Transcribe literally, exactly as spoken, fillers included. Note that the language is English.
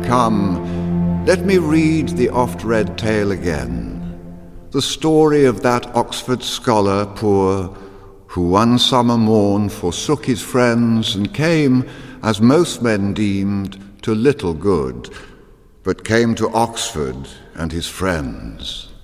Come, let me read the oft-read tale again, the story of that Oxford scholar poor, who one summer morn forsook his friends and came, as most men deemed, to little good, but came to Oxford and his friends.